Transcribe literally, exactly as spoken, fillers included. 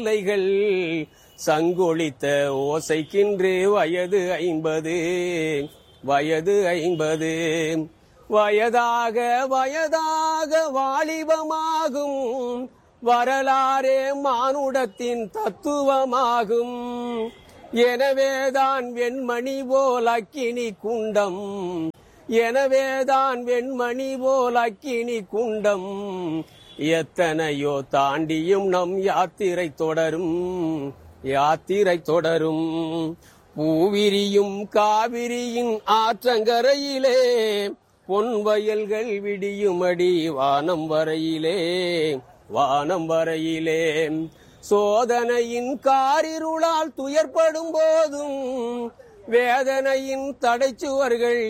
பிள்ளைகள் சங்கொழித்த ஓசைக்கின்று வயது ஐம்பது வயது ஐம்பது வயதாக வயதாக வாலிபமாகும் வரலாறே மானுடத்தின் தத்துவமாகும். எனவேதான் வெண்மணி போல் அக்கினி குண்டம் எனவேதான் வெண்மணி போல் அக்கினி குண்டம் எத்தனையோ தாண்டியும் நம் யாத்திரை தொடரும் யாத்திரை தொடரும். பூவிரியும் காவிரியின் ஆற்றங்கரையிலே பொன் வயல்கள் விடியுமடி வானம் வரையிலே வானம் வரையிலே. சோதனையின் காரிருளால் துயர்படும் போதும் வேதனையின் தடைச்சுவர்கள்